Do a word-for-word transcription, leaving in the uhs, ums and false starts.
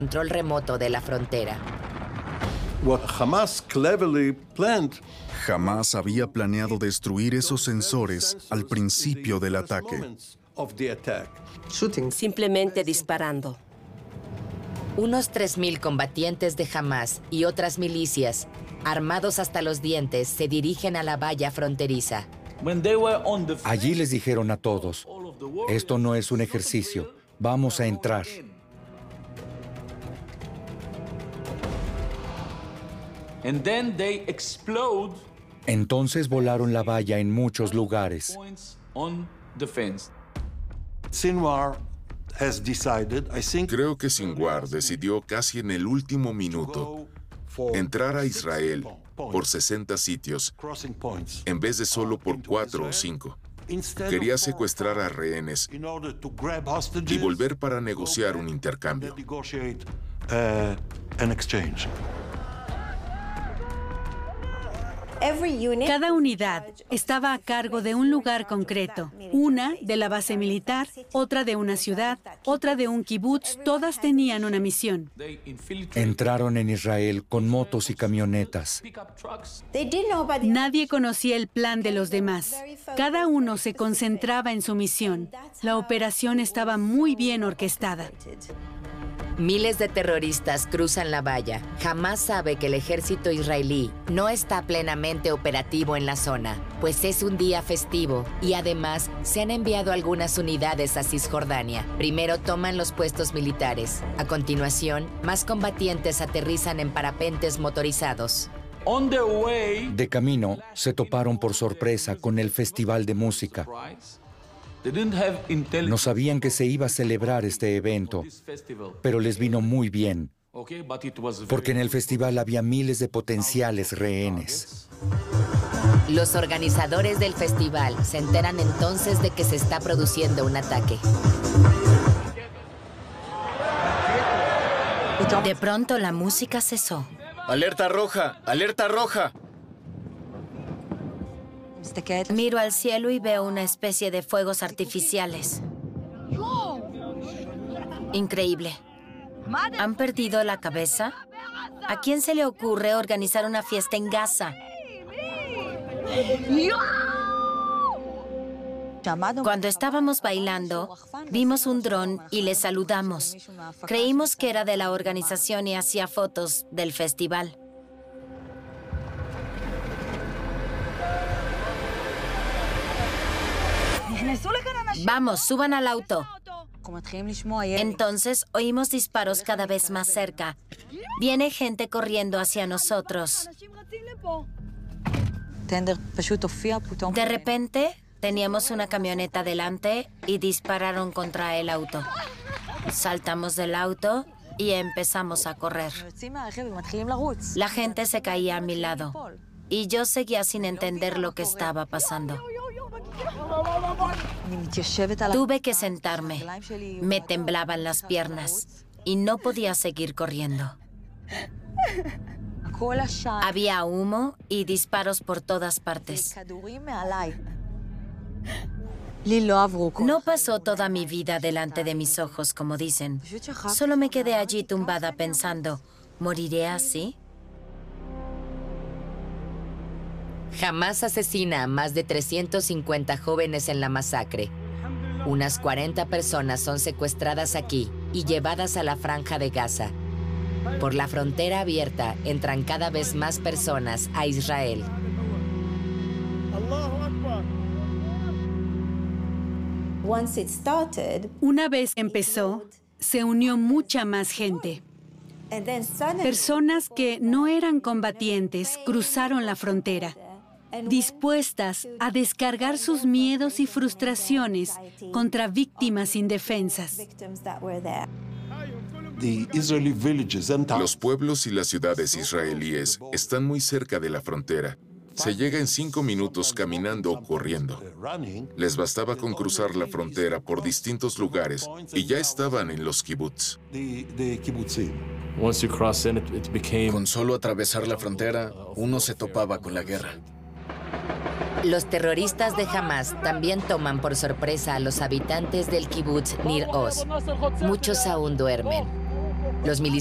control remoto de la frontera. What Hamas cleverly planned Jamás había planeado destruir esos sensores al principio del ataque. Simplemente disparando. Unos tres mil combatientes de Hamas y otras milicias, armados hasta los dientes, se dirigen a la valla fronteriza. Allí les dijeron a todos, esto no es un ejercicio, vamos a entrar. Entonces volaron la valla en muchos lugares. Creo que Sinwar decidió casi en el último minuto entrar a Israel por sesenta sitios, en vez de solo por cuatro o cinco. Quería secuestrar a rehenes y volver para negociar un intercambio. Cada unidad estaba a cargo de un lugar concreto, una de la base militar, otra de una ciudad, otra de un kibutz, todas tenían una misión. Entraron en Israel con motos y camionetas. Nadie conocía el plan de los demás. Cada uno se concentraba en su misión. La operación estaba muy bien orquestada. Miles de terroristas cruzan la valla. Jamás sabe que el ejército israelí no está plenamente operativo en la zona, pues es un día festivo y además se han enviado algunas unidades a Cisjordania. Primero toman los puestos militares. A continuación, más combatientes aterrizan en parapentes motorizados. De camino, se toparon por sorpresa con el festival de música. No sabían que se iba a celebrar este evento, pero les vino muy bien, porque en el festival había miles de potenciales rehenes. Los organizadores del festival se enteran entonces de que se está produciendo un ataque. De pronto la música cesó. ¡Alerta roja! ¡Alerta roja! Miro al cielo y veo una especie de fuegos artificiales. Increíble. ¿Han perdido la cabeza? ¿A quién se le ocurre organizar una fiesta en Gaza? Cuando estábamos bailando, vimos un dron y le saludamos. Creímos que era de la organización y hacía fotos del festival. Vamos, suban al auto. Entonces oímos disparos cada vez más cerca. Viene gente corriendo hacia nosotros. De repente, teníamos una camioneta delante y dispararon contra el auto. Saltamos del auto y empezamos a correr. La gente se caía a mi lado y yo seguía sin entender lo que estaba pasando. Tuve que sentarme. Me temblaban las piernas y no podía seguir corriendo. Había humo y disparos por todas partes. No pasó toda mi vida delante de mis ojos, como dicen. Solo me quedé allí tumbada pensando, ¿moriré así? Jamás asesina a más de trescientos cincuenta jóvenes en la masacre. Unas cuarenta personas son secuestradas aquí y llevadas a la Franja de Gaza. Por la frontera abierta entran cada vez más personas a Israel. Una vez empezó, se unió mucha más gente. Personas que no eran combatientes cruzaron la frontera, dispuestas a descargar sus miedos y frustraciones contra víctimas indefensas. Los pueblos y las ciudades israelíes están muy cerca de la frontera. Se llega en cinco minutos caminando o corriendo. Les bastaba con cruzar la frontera por distintos lugares y ya estaban en los kibutz. Con solo atravesar la frontera, uno se topaba con la guerra. Los terroristas de Hamas también toman por sorpresa a los habitantes del kibutz Nir Oz. Muchos aún duermen. Los